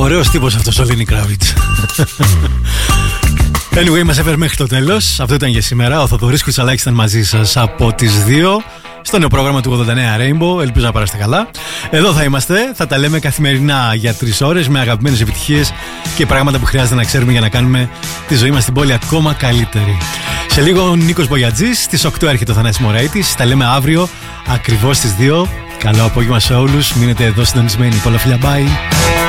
Ωραίος τύπος αυτός ο Lenny Kravitz. Anyway, μας έφερε μέχρι το τέλος. Αυτό ήταν για σήμερα. Ο Θοδωρής Κουτσαλάκης ήταν μαζί σας από τις 2 στο νέο πρόγραμμα του 89 Rainbow. Ελπίζω να περάσετε καλά. Εδώ θα είμαστε. Θα τα λέμε καθημερινά για 3 ώρες με αγαπημένες επιτυχίες και πράγματα που χρειάζεται να ξέρουμε για να κάνουμε τη ζωή μας στην πόλη ακόμα καλύτερη. Σε λίγο ο Νίκος Μπογιατζής. Στις 8 έρχεται ο Θανάσης Μωραΐτης. Τα λέμε αύριο ακριβώς στις 2. Καλό απόγευμα σε όλους. Μείνετε εδώ συντονισμένοι. Πολλά φιλιά. Bye.